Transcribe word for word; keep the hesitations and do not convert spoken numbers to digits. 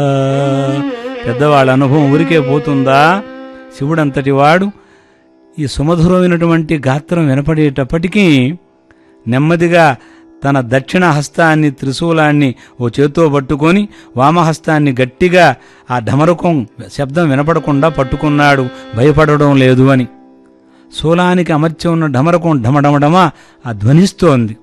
పెద్దవాళ్ళ అనుభవం ఊరికే పోతుందా? శివుడంతటి వాడు ఈ సుమధురమైనటువంటి గాత్రం వినపడేటప్పటికీ నెమ్మదిగా తన దక్షిణ హస్తాన్ని త్రిశూలాన్ని ఓ చేత్తో పట్టుకొని వామహస్తాన్ని గట్టిగా ఆ ఢమరుకం శబ్దం వినపడకుండా పట్టుకున్నాడు, భయపడడం లేదు అని. శూలానికి అమర్చి ఉన్న ఢమరకం ఢమఢమఢమా ఆ ధ్వనిస్తోంది.